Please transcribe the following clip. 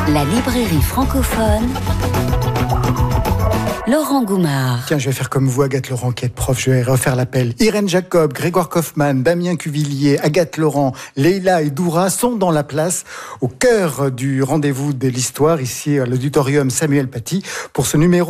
La librairie francophone. Laurent Goumard. Tiens, je vais faire comme vous, Agathe Laurent, qui est prof. Je vais refaire l'appel. Irène Jacob, Grégoire Kaufmann, Damien Cuvillier, Agathe Laurent, Leïla et Doura sont dans la place, au cœur du rendez-vous de l'histoire, ici à l'auditorium Samuel Paty, pour ce numéro